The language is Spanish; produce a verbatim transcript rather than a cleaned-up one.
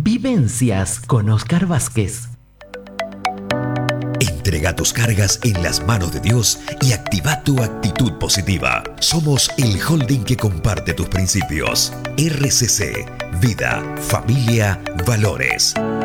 Vivencias con Oscar Vázquez. Entrega tus cargas en las manos de Dios y activa tu actitud positiva. Somos el holding que comparte tus principios. R C C, Vida, Familia, Valores.